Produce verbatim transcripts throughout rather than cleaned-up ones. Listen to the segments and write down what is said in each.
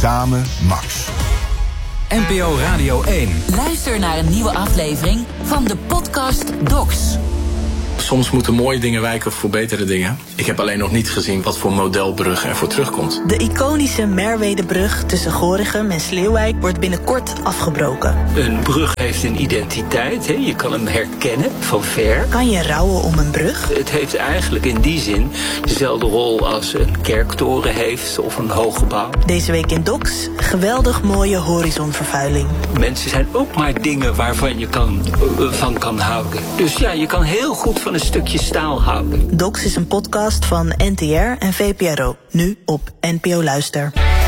Samen Max. N P O Radio één. Luister naar een nieuwe aflevering van de podcast Docs. Soms moeten mooie dingen wijken voor betere dingen. Ik heb alleen nog niet gezien wat voor modelbrug er voor terugkomt. De iconische Merwedebrug tussen Gorinchem en Sleeuwijk wordt binnenkort afgebroken. Een brug heeft een identiteit, hè? Je kan hem herkennen van ver. Kan je rouwen om een brug? Het heeft eigenlijk in die zin dezelfde rol als een kerktoren heeft of een hoog gebouw. Deze week in Docs, geweldig mooie horizonvervuiling. Mensen zijn ook maar dingen waarvan je kan, uh, van kan houden. Dus ja, je kan heel goed van een stukje staal houden. Docs is een podcast van N T R en V P R O. Nu op N P O Luister.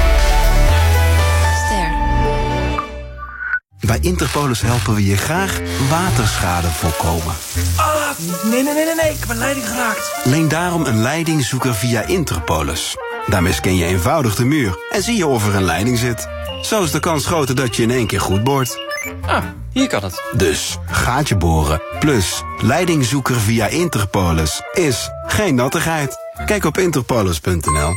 Ster. Bij Interpolis helpen we je graag waterschade voorkomen. Ah, nee, nee, nee, nee, nee, ik heb een leiding geraakt. Leen daarom een leidingzoeker via Interpolis. Daarmee scan je eenvoudig de muur en zie je of er een leiding zit. Zo is de kans groter dat je in één keer goed boort. Ah, hier kan het. Dus gaatje boren plus leidingzoeker via Interpolis is geen nattigheid. Kijk op interpolis punt n l.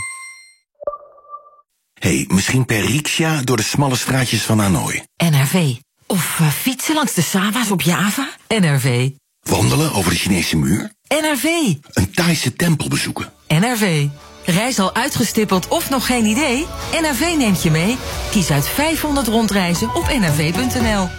Hey, misschien per riksja door de smalle straatjes van Hanoi. N R V. Of uh, fietsen langs de Sawa's op Java. N R V. Wandelen over de Chinese muur. N R V. Een Thaise tempel bezoeken. N R V. Reis al uitgestippeld of nog geen idee? N R V neemt je mee. Kies uit vijfhonderd rondreizen op n r v punt n l.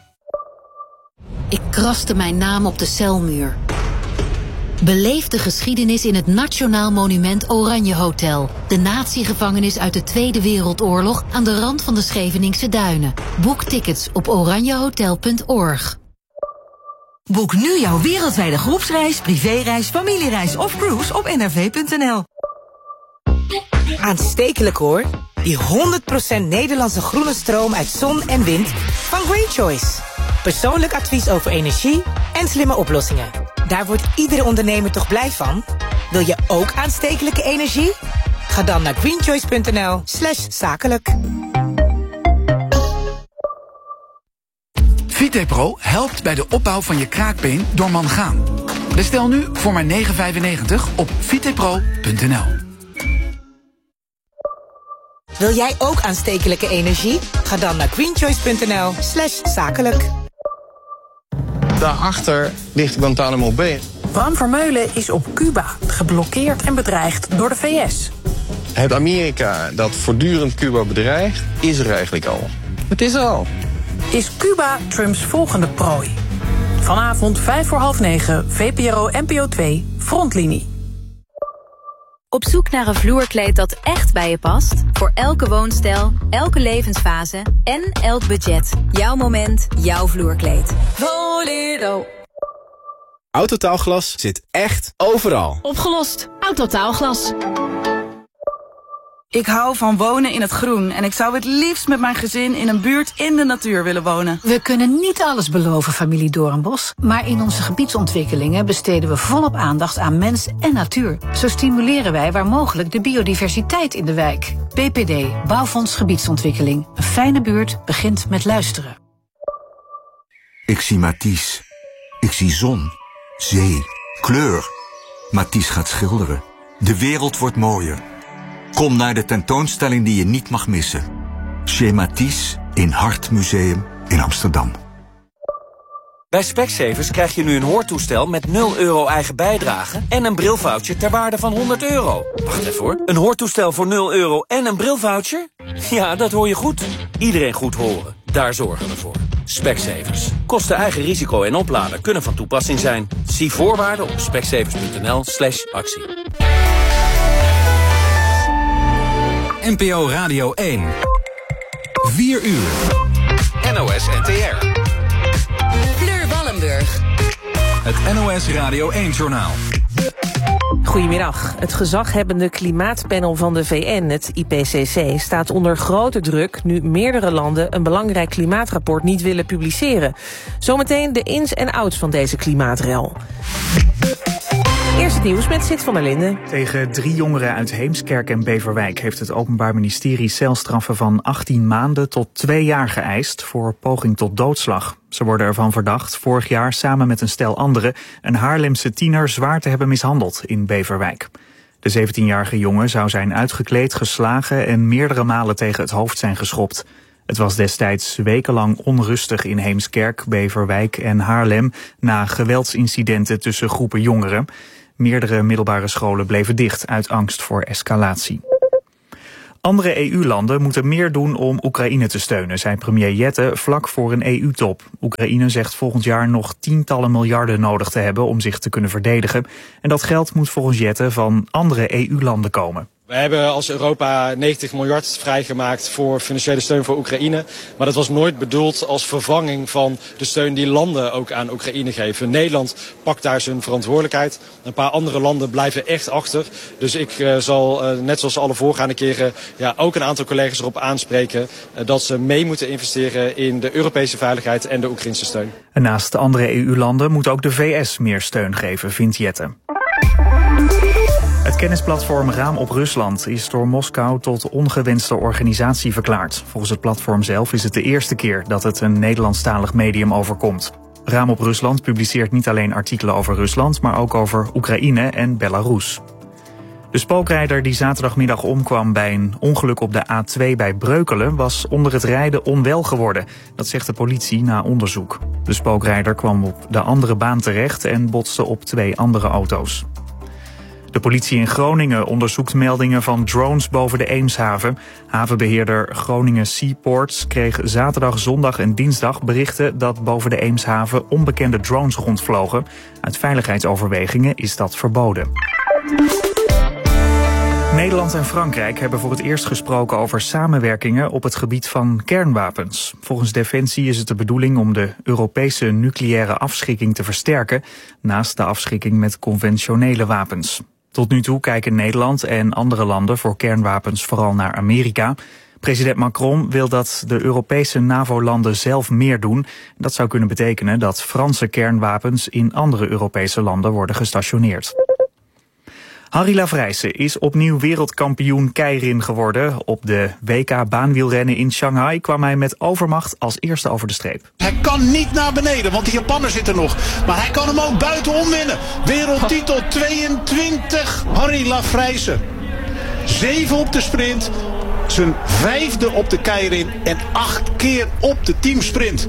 Ik kraste mijn naam op de celmuur. Beleef de geschiedenis in het Nationaal Monument Oranje Hotel. De natiegevangenis uit de Tweede Wereldoorlog aan de rand van de Scheveningse Duinen. Boek tickets op oranjehotel punt org. Boek nu jouw wereldwijde groepsreis, privéreis, familiereis of cruise op n r v punt n l. Aanstekelijk hoor. Die honderd procent Nederlandse groene stroom uit zon en wind van Green Choice. Persoonlijk advies over energie en slimme oplossingen. Daar wordt iedere ondernemer toch blij van? Wil je ook aanstekelijke energie? Ga dan naar greenchoice punt n l slash zakelijk. Vitepro helpt bij de opbouw van je kraakbeen door mangaan. Bestel nu voor maar negen vijfennegentig op vitepro punt n l. Wil jij ook aanstekelijke energie? Ga dan naar greenchoice punt n l slash zakelijk. Daarachter ligt Guantanamo Bay. Bram Vermeulen is op Cuba, geblokkeerd en bedreigd door de V S. Het Amerika dat voortdurend Cuba bedreigt, is er eigenlijk al. Het is er al. Is Cuba Trumps volgende prooi? Vanavond vijf voor half negen, V P R O N P O twee, Frontlinie. Op zoek naar een vloerkleed dat echt bij je past? Voor elke woonstijl, elke levensfase en elk budget. Jouw moment, jouw vloerkleed. Volero. Autotaalglas zit echt overal. Opgelost. Autotaalglas. Ik hou van wonen in het groen en ik zou het liefst met mijn gezin in een buurt in de natuur willen wonen. We kunnen niet alles beloven, familie Doornbos, maar in onze gebiedsontwikkelingen besteden we volop aandacht aan mens en natuur. Zo stimuleren wij waar mogelijk de biodiversiteit in de wijk. B P D, Bouwfonds Gebiedsontwikkeling. Een fijne buurt begint met luisteren. Ik zie Mathies. Ik zie zon, zee, kleur. Mathies gaat schilderen. De wereld wordt mooier. Kom naar de tentoonstelling die je niet mag missen. Chez Mathies in Hart Museum in Amsterdam. Bij Specsavers krijg je nu een hoortoestel met nul euro eigen bijdrage en een brilvoucher ter waarde van honderd euro. Wacht even hoor. Een hoortoestel voor nul euro en een brilvoucher? Ja, dat hoor je goed. Iedereen goed horen. Daar zorgen we voor. Specsavers. Kosten eigen risico en opladen kunnen van toepassing zijn. Zie voorwaarden op specsavers punt n l slash actie. N P O Radio één. vier uur. N O S N T R. Fleur Wallenburg. Het N O S Radio één-journaal. Goedemiddag. Het gezaghebbende klimaatpanel van de V N, het I P C C, staat onder grote druk nu meerdere landen een belangrijk klimaatrapport niet willen publiceren. Zometeen de ins en outs van deze klimaatrel. Eerst het nieuws met Sid van der Linden. Tegen drie jongeren uit Heemskerk en Beverwijk heeft het Openbaar Ministerie celstraffen van achttien maanden tot twee jaar geëist voor poging tot doodslag. Ze worden ervan verdacht vorig jaar samen met een stel anderen een Haarlemse tiener zwaar te hebben mishandeld in Beverwijk. De zeventienjarige jongen zou zijn uitgekleed, geslagen en meerdere malen tegen het hoofd zijn geschopt. Het was destijds wekenlang onrustig in Heemskerk, Beverwijk en Haarlem na geweldsincidenten tussen groepen jongeren. Meerdere middelbare scholen bleven dicht uit angst voor escalatie. Andere E U-landen moeten meer doen om Oekraïne te steunen, zei premier Jette vlak voor een E U-top. Oekraïne zegt volgend jaar nog tientallen miljarden nodig te hebben om zich te kunnen verdedigen. En dat geld moet volgens Jette van andere E U-landen komen. We hebben als Europa negentig miljard vrijgemaakt voor financiële steun voor Oekraïne. Maar dat was nooit bedoeld als vervanging van de steun die landen ook aan Oekraïne geven. Nederland pakt daar zijn verantwoordelijkheid. Een paar andere landen blijven echt achter. Dus ik uh, zal, uh, net zoals alle voorgaande keren, ja, ook een aantal collega's erop aanspreken uh, dat ze mee moeten investeren in de Europese veiligheid en de Oekraïnse steun. En naast de andere E U-landen moet ook de V S meer steun geven, vindt Jette. Het kennisplatform Raam op Rusland is door Moskou tot ongewenste organisatie verklaard. Volgens het platform zelf is het de eerste keer dat het een Nederlandstalig medium overkomt. Raam op Rusland publiceert niet alleen artikelen over Rusland, maar ook over Oekraïne en Belarus. De spookrijder die zaterdagmiddag omkwam bij een ongeluk op de A twee bij Breukelen was onder het rijden onwel geworden. Dat zegt de politie na onderzoek. De spookrijder kwam op de andere baan terecht en botste op twee andere auto's. De politie in Groningen onderzoekt meldingen van drones boven de Eemshaven. Havenbeheerder Groningen Seaports kreeg zaterdag, zondag en dinsdag berichten dat boven de Eemshaven onbekende drones rondvlogen. Uit veiligheidsoverwegingen is dat verboden. Nederland en Frankrijk hebben voor het eerst gesproken over samenwerkingen op het gebied van kernwapens. Volgens Defensie is het de bedoeling om de Europese nucleaire afschrikking te versterken, naast de afschrikking met conventionele wapens. Tot nu toe kijken Nederland en andere landen voor kernwapens vooral naar Amerika. President Macron wil dat de Europese NAVO-landen zelf meer doen. Dat zou kunnen betekenen dat Franse kernwapens in andere Europese landen worden gestationeerd. Harry Lavrijsen is opnieuw wereldkampioen keirin geworden. Op de W K baanwielrennen in Shanghai kwam hij met overmacht als eerste over de streep. Hij kan niet naar beneden, want die Japaner zit er nog. Maar hij kan hem ook buitenom winnen. Wereldtitel tweeëntwintig, Harry Lavrijsen. Zeven op de sprint, zijn vijfde op de keirin en acht keer op de teamsprint.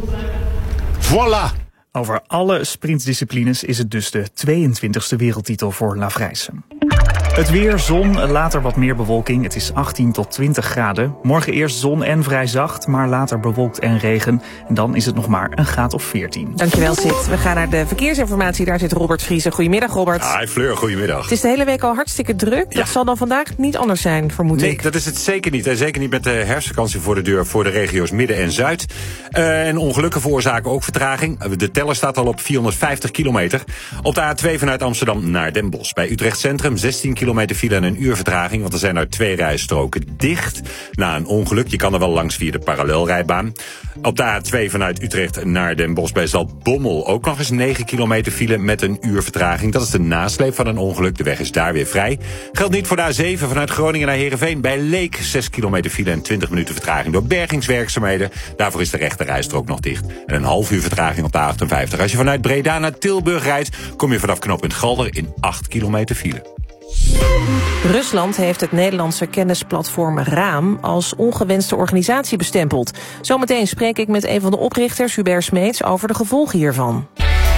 Voilà. Over alle sprintdisciplines is het dus de tweeëntwintigste wereldtitel voor Lavrijsen. Het weer, zon, later wat meer bewolking. Het is achttien tot twintig graden. Morgen eerst zon en vrij zacht, maar later bewolkt en regen. En dan is het nog maar een graad of veertien. Dankjewel, Sid. We gaan naar de verkeersinformatie. Daar zit Robert Vriesen. Goedemiddag, Robert. Hi, Fleur. Goedemiddag. Het is de hele week al hartstikke druk. Ja. Dat zal dan vandaag niet anders zijn, vermoed nee, ik. dat is het zeker niet. En zeker niet met de herfstvakantie voor de deur voor de regio's Midden en Zuid. Uh, en ongelukken veroorzaken ook vertraging. De teller staat al op vierhonderdvijftig kilometer. Op de A twee vanuit Amsterdam naar Den Bosch. Bij Utrecht Centrum zestien kilometer file en een uur vertraging. Want er zijn nou twee rijstroken dicht na een ongeluk. Je kan er wel langs via de parallelrijbaan. Op de A twee vanuit Utrecht naar Den Bosch bij Zaltbommel ook nog eens negen kilometer file met een uur vertraging. Dat is de nasleep van een ongeluk. De weg is daar weer vrij. Geldt niet voor de A zeven vanuit Groningen naar Heerenveen. Bij Leek zes kilometer file en twintig minuten vertraging door bergingswerkzaamheden. Daarvoor is de rechte rijstrook nog dicht. En een half uur vertraging op de A achtenvijftig. Als je vanuit Breda naar Tilburg rijdt, kom je vanaf knooppunt Galder in acht kilometer file. Rusland heeft het Nederlandse kennisplatform Raam als ongewenste organisatie bestempeld. Zometeen spreek ik met een van de oprichters, Hubert Smeets, over de gevolgen hiervan.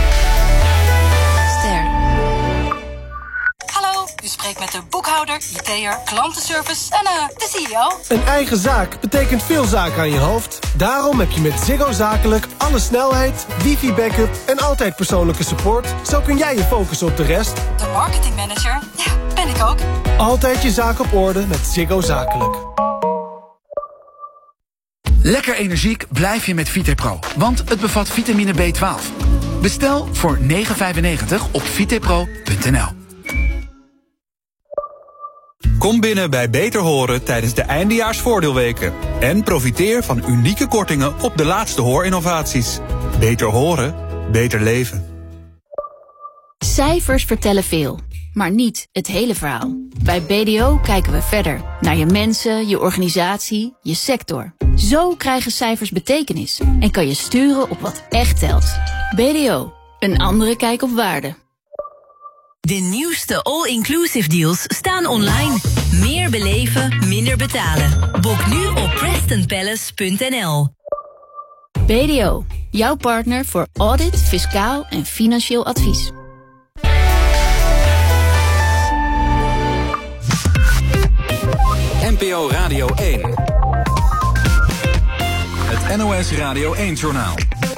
Ster. Hallo, u spreekt met de boekhouder, I T'er, klantenservice en uh, de C E O. Een eigen zaak betekent veel zaken aan je hoofd. Daarom heb je met Ziggo Zakelijk alle snelheid, wifi-backup en altijd persoonlijke support. Zo kun jij je focussen op de rest. De marketingmanager, ja, ben ik ook. Altijd je zaak op orde met Ziggo Zakelijk. Lekker energiek blijf je met VitaPro, want het bevat vitamine B twaalf. Bestel voor negen vijfennegentig op vitapro punt n l. Kom binnen bij Beter Horen tijdens de eindejaarsvoordeelweken. En profiteer van unieke kortingen op de laatste hoorinnovaties. Beter horen, beter leven. Cijfers vertellen veel, maar niet het hele verhaal. Bij B D O kijken we verder. Naar je mensen, je organisatie, je sector. Zo krijgen cijfers betekenis. En kan je sturen op wat echt telt. B D O, een andere kijk op waarde. De nieuwste all-inclusive deals staan online. Meer beleven, minder betalen. Boek nu op preston palace punt n l. B D O, jouw partner voor audit, fiscaal en financieel advies. N P O Radio één. Het N O S Radio één-journaal.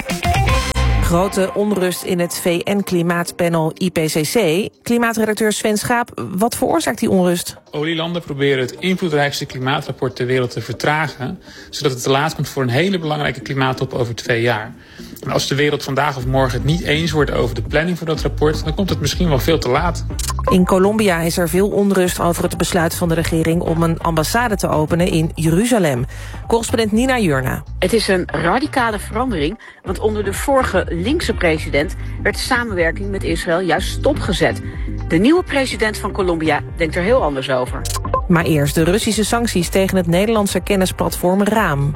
Grote onrust in het V N-klimaatpanel I P C C. Klimaatredacteur Sven Schaap, wat veroorzaakt die onrust? Olielanden proberen het invloedrijkste klimaatrapport ter wereld te vertragen, zodat het te laat komt voor een hele belangrijke klimaattop over twee jaar. En als de wereld vandaag of morgen het niet eens wordt over de planning voor dat rapport, dan komt het misschien wel veel te laat. In Colombia is er veel onrust over het besluit van de regering om een ambassade te openen in Jeruzalem. Correspondent Nina Jurna. Het is een radicale verandering, want onder de vorige linkse president werd de samenwerking met Israël juist stopgezet. De nieuwe president van Colombia denkt er heel anders over. Maar eerst de Russische sancties tegen het Nederlandse kennisplatform Raam.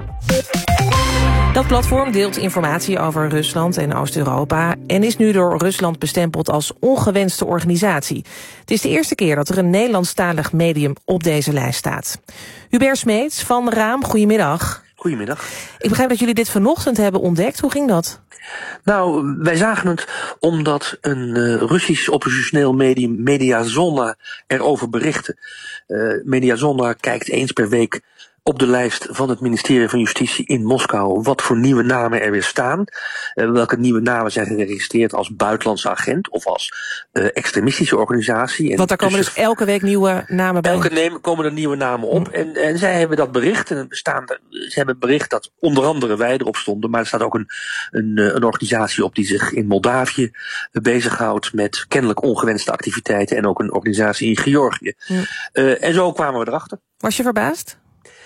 Dat platform deelt informatie over Rusland en Oost-Europa en is nu door Rusland bestempeld als ongewenste organisatie. Het is de eerste keer dat er een Nederlandstalig medium op deze lijst staat. Hubert Smeets van Raam, goedemiddag. Goedemiddag. Ik begrijp dat jullie dit vanochtend hebben ontdekt. Hoe ging dat? Nou, wij zagen het omdat een uh, Russisch oppositioneel medium, Mediazona, erover berichtte. Uh, Mediazona kijkt eens per week op de lijst van het ministerie van Justitie in Moskou wat voor nieuwe namen er weer staan. Uh, welke nieuwe namen zijn geregistreerd als buitenlandse agent of als uh, extremistische organisatie. En Want daar komen dus elke week nieuwe namen bij. Elke neem, komen er nieuwe namen op. Hm. En, en zij hebben dat bericht. En staan, ze hebben bericht dat onder andere wij erop stonden. Maar er staat ook een, een, een organisatie op die zich in Moldavië bezighoudt met kennelijk ongewenste activiteiten. En ook een organisatie in Georgië. Hm. Uh, en zo kwamen we erachter. Was je verbaasd?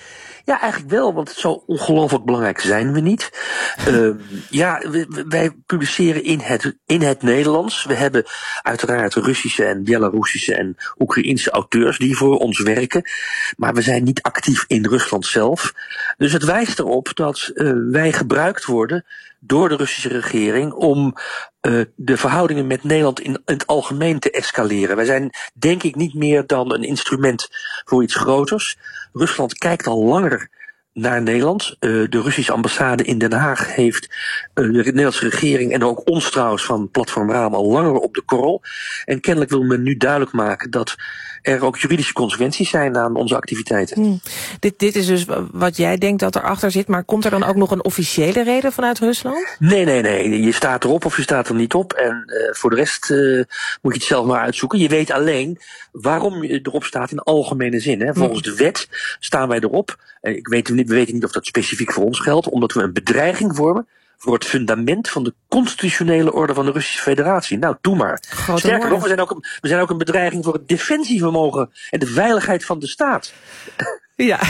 Ja, eigenlijk wel, want zo ongelooflijk belangrijk zijn we niet. Uh, ja, we, wij publiceren in het, in het Nederlands. We hebben uiteraard Russische en Belarussische en Oekraïense auteurs die voor ons werken. Maar we zijn niet actief in Rusland zelf. Dus het wijst erop dat uh, wij gebruikt worden door de Russische regering om uh, de verhoudingen met Nederland in, in het algemeen te escaleren. Wij zijn denk ik niet meer dan een instrument voor iets groters. Rusland kijkt al langer naar Nederland. Uh, de Russische ambassade in Den Haag heeft uh, de Nederlandse regering en ook ons trouwens van Platform Raam al langer op de korrel. En kennelijk wil men nu duidelijk maken dat er ook juridische consequenties zijn aan onze activiteiten. Hmm. Dit, dit is dus wat jij denkt dat erachter zit, maar komt er dan ook nog een officiële reden vanuit Rusland? Nee, nee, nee. Je staat erop of je staat er niet op. En uh, voor de rest uh, moet je het zelf maar uitzoeken. Je weet alleen waarom je erop staat in algemene zin. Hè. Volgens de wet staan wij erop. En ik weet, we weten niet of dat specifiek voor ons geldt, omdat we een bedreiging vormen voor het fundament van de constitutionele orde van de Russische Federatie. Nou, doe maar. Grote Sterker woorden. nog, we zijn, ook een, we zijn ook een bedreiging voor het defensievermogen en de veiligheid van de staat. Ja,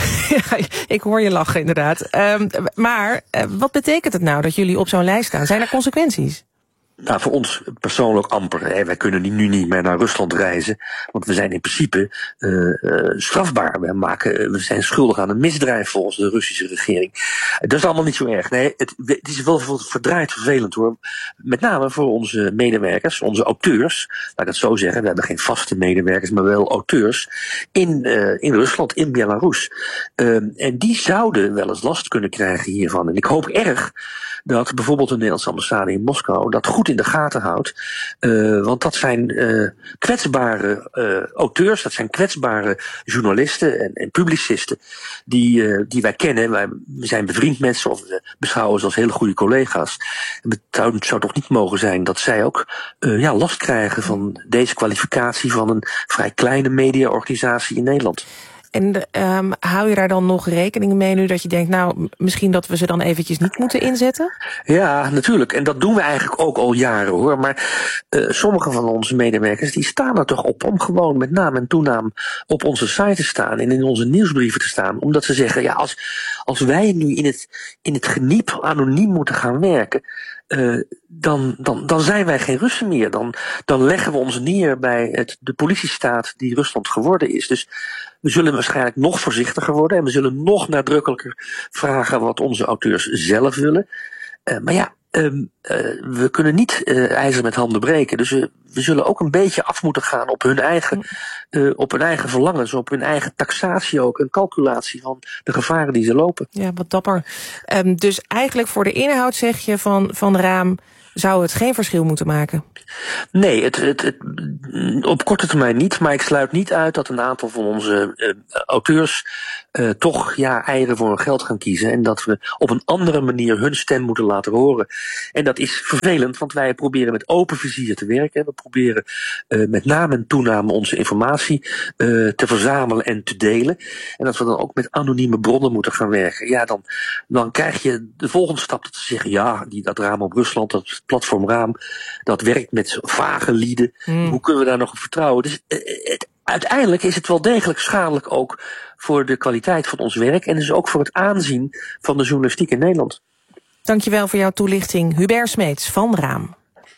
ik hoor je lachen inderdaad. Um, maar uh, wat betekent het nou dat jullie op zo'n lijst staan? Zijn er consequenties? Nou, voor ons persoonlijk amper. Hè. Wij kunnen nu niet meer naar Rusland reizen, want we zijn in principe uh, uh, strafbaar. We, maken, we zijn schuldig aan een misdrijf volgens de Russische regering. Dat is allemaal niet zo erg. Nee, het, het is wel verdraaid vervelend hoor. Met name voor onze medewerkers, onze auteurs. Laat ik het zo zeggen, we hebben geen vaste medewerkers, maar wel auteurs. In, uh, in Rusland, in Belarus. Uh, en die zouden wel eens last kunnen krijgen hiervan. En ik hoop erg dat bijvoorbeeld de Nederlandse ambassade in Moskou dat goed in de gaten houdt. Uh, want dat zijn uh, kwetsbare uh, auteurs, dat zijn kwetsbare journalisten en, en publicisten die, uh, die wij kennen. Wij zijn bevriend met ze of we beschouwen ze als hele goede collega's. En het zou, het zou toch niet mogen zijn dat zij ook uh, ja, last krijgen van deze kwalificatie van een vrij kleine mediaorganisatie in Nederland. En um, hou je daar dan nog rekening mee nu dat je denkt, nou, misschien dat we ze dan eventjes niet moeten inzetten? Ja, natuurlijk. En dat doen we eigenlijk ook al jaren hoor. Maar uh, sommige van onze medewerkers die staan er toch op om gewoon met naam en toenaam op onze site te staan en in onze nieuwsbrieven te staan. Omdat ze zeggen, ja, als, als wij nu in het, in het geniep anoniem moeten gaan werken, Uh, dan, dan, dan zijn wij geen Russen meer. Dan, dan leggen we ons neer bij het, de politiestaat die Rusland geworden is. Dus we zullen waarschijnlijk nog voorzichtiger worden en we zullen nog nadrukkelijker vragen wat onze auteurs zelf willen. Uh, maar ja, um, uh, we kunnen niet uh, ijzer met handen breken. Dus we, we zullen ook een beetje af moeten gaan op hun eigen, uh, op hun eigen verlangens, op hun eigen taxatie ook, een calculatie van de gevaren die ze lopen. Ja, wat dapper. Um, dus eigenlijk voor de inhoud zeg je van, van Raam zou het geen verschil moeten maken? Nee, het, het, het, op korte termijn niet. Maar ik sluit niet uit dat een aantal van onze uh, auteurs uh, toch ja, eieren voor hun geld gaan kiezen. En dat we op een andere manier hun stem moeten laten horen. En dat is vervelend, want wij proberen met open vizier te werken. We proberen uh, met name en toename onze informatie uh, te verzamelen en te delen. En dat we dan ook met anonieme bronnen moeten gaan werken. Ja, dan, dan krijg je de volgende stap te zeggen, ja, die, dat Raam op Rusland, dat platform Raam, dat werkt met vage lieden. Mm. Hoe kunnen we daar nog op vertrouwen? Dus uh, het, uiteindelijk is het wel degelijk schadelijk ook voor de kwaliteit van ons werk en dus ook voor het aanzien van de journalistiek in Nederland. Dankjewel voor jouw toelichting, Hubert Smeets van Raam.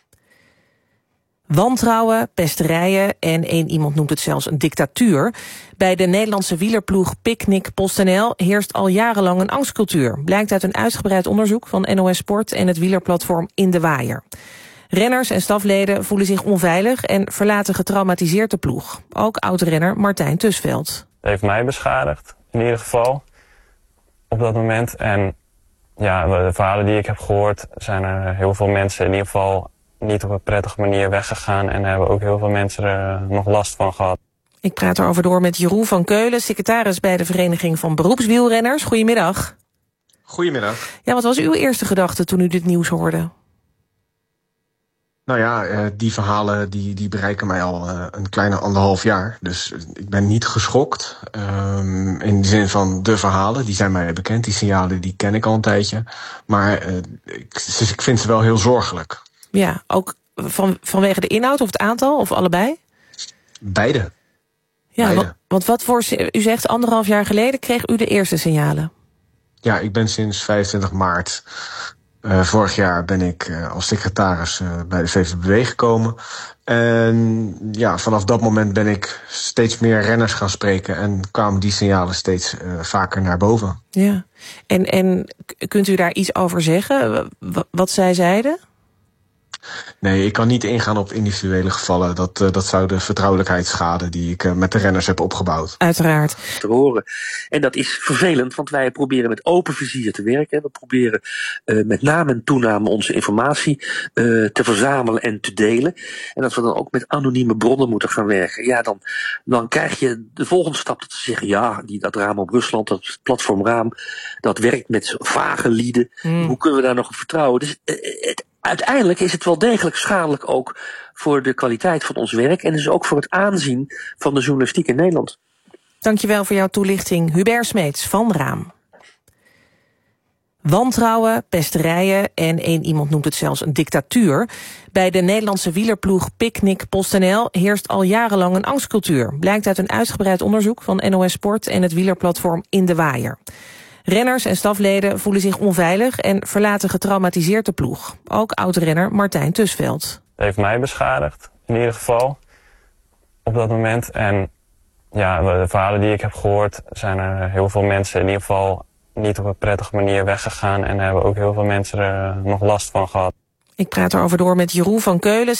Wantrouwen, pesterijen en één iemand noemt het zelfs een dictatuur. Bij de Nederlandse wielerploeg Picnic PostNL heerst al jarenlang een angstcultuur. Blijkt uit een uitgebreid onderzoek van N O S Sport en het wielerplatform In de Waaier. Renners en stafleden voelen zich onveilig en verlaten getraumatiseerd de ploeg. Ook oud-renner Martijn Tusveld. Het heeft mij beschadigd, in ieder geval, op dat moment. En ja, de verhalen die ik heb gehoord, zijn er heel veel mensen in ieder geval niet op een prettige manier weggegaan. En hebben ook heel veel mensen er nog last van gehad. Ik praat erover door met Jeroen van Keulen, secretaris bij de Vereniging van Beroepswielrenners. Goedemiddag. Goedemiddag. Ja, wat was uw eerste gedachte toen u dit nieuws hoorde? Nou ja, uh, die verhalen die, die bereiken mij al uh, een kleine anderhalf jaar. Dus uh, ik ben niet geschokt. Um, in de zin van de verhalen, die zijn mij bekend. Die signalen die ken ik al een tijdje. Maar uh, ik, dus ik vind ze wel heel zorgelijk. Ja, ook van, vanwege de inhoud of het aantal of allebei? Beide. Ja, Beide. Want, want wat voor, u zegt anderhalf jaar geleden kreeg u de eerste signalen. Ja, ik ben sinds vijfentwintig maart... Uh, vorig jaar ben ik uh, als secretaris uh, bij de V V B gekomen. En ja, vanaf dat moment ben ik steeds meer renners gaan spreken. En kwamen die signalen steeds uh, vaker naar boven. Ja, en, en kunt u daar iets over zeggen? W- wat zij zeiden? Nee, ik kan niet ingaan op individuele gevallen. Dat, uh, dat zou de vertrouwelijkheid schaden die ik uh, met de renners heb opgebouwd. Uiteraard. Te horen. En dat is vervelend, want wij proberen met open vizier te werken. We proberen uh, met name en toename onze informatie uh, te verzamelen en te delen. En dat we dan ook met anonieme bronnen moeten gaan werken. Ja, dan, dan krijg je de volgende stap te zeggen, ja, die, dat Raam op Rusland, dat platform Raam, dat werkt met vage lieden. Mm. Hoe kunnen we daar nog op vertrouwen? Dus uh, het uiteindelijk is het wel degelijk schadelijk ook voor de kwaliteit van ons werk en dus ook voor het aanzien van de journalistiek in Nederland. Dankjewel voor jouw toelichting, Hubert Smeets van Raam. Wantrouwen, pesterijen en één iemand noemt het zelfs een dictatuur. Bij de Nederlandse wielerploeg Picnic PostNL heerst al jarenlang een angstcultuur. Blijkt uit een uitgebreid onderzoek van N O S Sport en het wielerplatform In de Waaier. Renners en stafleden voelen zich onveilig en verlaten getraumatiseerd de ploeg. Ook oud-renner Martijn Tusveld. Het heeft mij beschadigd, in ieder geval, op dat moment. En ja, de verhalen die ik heb gehoord, zijn er heel veel mensen in ieder geval niet op een prettige manier weggegaan. En hebben ook heel veel mensen er nog last van gehad. Ik praat erover door met Jeroen van Keulen,